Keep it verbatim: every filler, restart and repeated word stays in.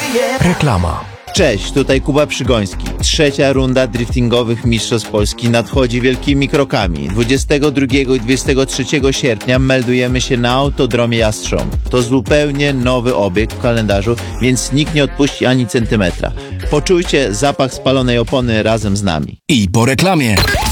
Reklama. Cześć, tutaj Kuba Przygoński. Trzecia runda driftingowych Mistrzostw Polski nadchodzi wielkimi krokami. dwudziestego drugiego i dwudziestego trzeciego sierpnia meldujemy się na Autodromie Jastrząb. To zupełnie nowy obiekt w kalendarzu, więc nikt nie odpuści ani centymetra. Poczujcie zapach spalonej opony razem z nami. I po reklamie.